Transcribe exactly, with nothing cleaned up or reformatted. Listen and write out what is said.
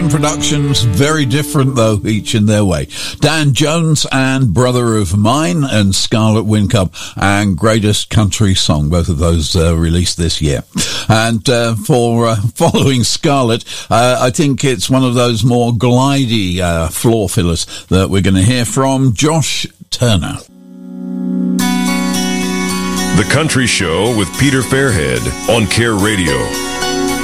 Productions, very different though, each in their way. Dan Jones and Brother of Mine and Scarlet Windcup and Greatest Country Song, both of those uh, released this year. And uh, for uh, following Scarlet, uh, I think it's one of those more glidey uh, floor fillers that we're going to hear from Josh Turner. The Country Show with Peter Fairhead on Care Radio.